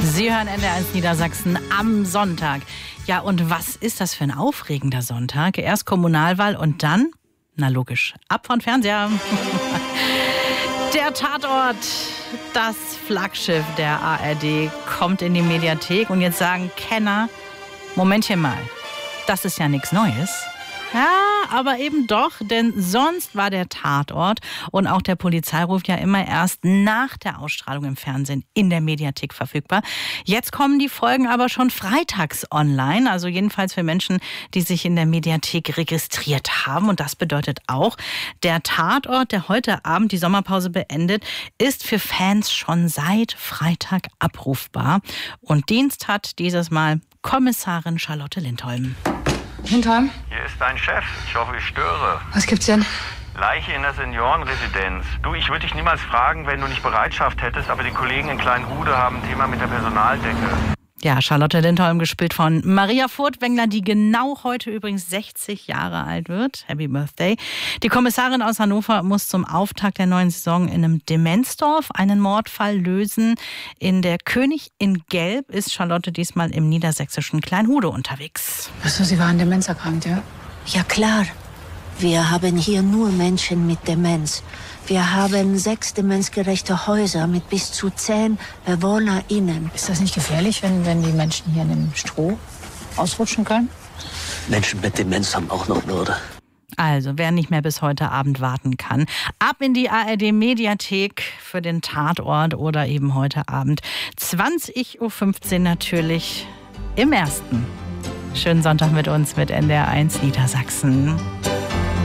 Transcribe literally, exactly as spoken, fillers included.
Sie hören N D R eins Niedersachsen am Sonntag. Ja, und was ist das für ein aufregender Sonntag? Erst Kommunalwahl und dann, na logisch, ab von Fernseher. Der Tatort, das Flaggschiff der A R D, kommt in die Mediathek. Und jetzt sagen Kenner, Momentchen mal, das ist ja nichts Neues. Ja, aber eben doch, denn sonst war der Tatort und auch der Polizeiruf ja immer erst nach der Ausstrahlung im Fernsehen in der Mediathek verfügbar. Jetzt kommen die Folgen aber schon freitags online, also jedenfalls für Menschen, die sich in der Mediathek registriert haben. Und das bedeutet auch, der Tatort, der heute Abend die Sommerpause beendet, ist für Fans schon seit Freitag abrufbar. Und Dienst hat dieses Mal Kommissarin Charlotte Lindholm. Lindholm? Hier ist dein Chef. Ich hoffe, ich störe. Was gibt's denn? Leiche in der Seniorenresidenz. Du, ich würde dich niemals fragen, wenn du nicht Bereitschaft hättest, aber die Kollegen in Kleinhude haben ein Thema mit der Personaldecke. Ja, Charlotte Lindholm, gespielt von Maria Furtwängler, die genau heute übrigens sechzig Jahre alt wird. Happy Birthday. Die Kommissarin aus Hannover muss zum Auftakt der neuen Saison in einem Demenzdorf einen Mordfall lösen. In der König in Gelb ist Charlotte diesmal im niedersächsischen Kleinhude unterwegs. Achso, Sie waren demenzerkrankt, ja? Ja klar. Wir haben hier nur Menschen mit Demenz. Wir haben sechs demenzgerechte Häuser mit bis zu zehn BewohnerInnen. Ist das nicht gefährlich, wenn, wenn die Menschen hier in dem Stroh ausrutschen können? Menschen mit Demenz haben auch noch Würde. Also, wer nicht mehr bis heute Abend warten kann, ab in die A R D-Mediathek für den Tatort oder eben heute Abend zwanzig Uhr fünfzehn natürlich im Ersten. Schönen Sonntag mit uns mit N D R eins Niedersachsen.